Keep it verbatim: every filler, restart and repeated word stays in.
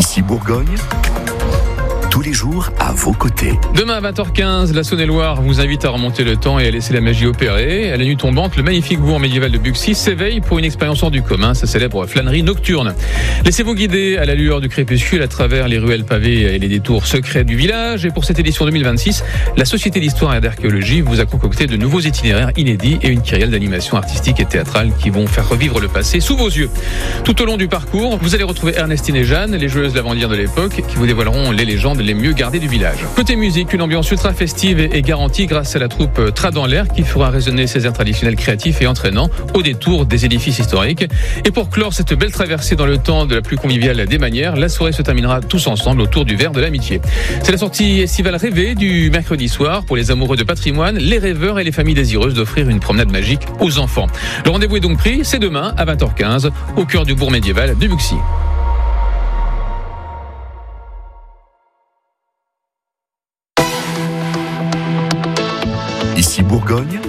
Ici Bourgogne, tous les jours à vos côtés. Demain à vingt heures quinze, la Saône-et-Loire vous invite à remonter le temps et à laisser la magie opérer. À la nuit tombante, le magnifique bourg médiéval de Buxy s'éveille pour une expérience hors du commun, sa célèbre flânerie nocturne. Laissez-vous guider à la lueur du crépuscule à travers les ruelles pavées et les détours secrets du village. Et pour cette édition deux mille vingt-six, la Société d'Histoire et d'Archéologie vous a concocté de nouveaux itinéraires inédits et une kyrielle d'animations artistiques et théâtrales qui vont faire revivre le passé sous vos yeux. Tout au long du parcours, vous allez retrouver Ernestine et Jeanne, les joueuses lavandières de l'époque, qui vous dévoileront les légendes les mieux gardées du village. Côté musique, une ambiance ultra festive est garantie grâce à la troupe Trad dans l'air qui fera résonner ses airs traditionnels créatifs et entraînants au détour des édifices historiques. Et pour clore cette belle traversée dans le temps de la plus conviviale des manières, la soirée se terminera tous ensemble autour du verre de l'amitié. C'est la sortie estivale rêvée du mercredi soir pour les amoureux de patrimoine, les rêveurs et les familles désireuses d'offrir une promenade magique aux enfants. Le rendez-vous est donc pris, c'est demain à vingt heures quinze au cœur du bourg médiéval de Buxy. Ici Bourgogne,